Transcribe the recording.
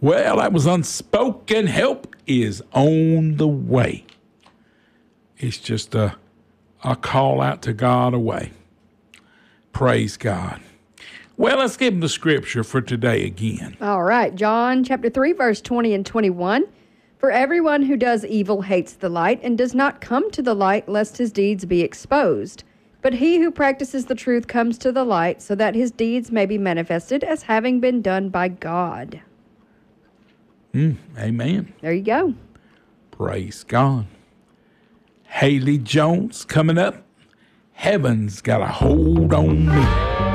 Well, that was unspoken. Help is on the way. It's just a call out to God away. Praise God. Well, let's give him the scripture for today again. All right. John chapter 3, verse 20 and 21. For everyone who does evil hates the light and does not come to the light lest his deeds be exposed. But he who practices the truth comes to the light so that his deeds may be manifested as having been done by God. Amen. There you go. Praise God. Haley Jones coming up. Heaven's got a hold on me.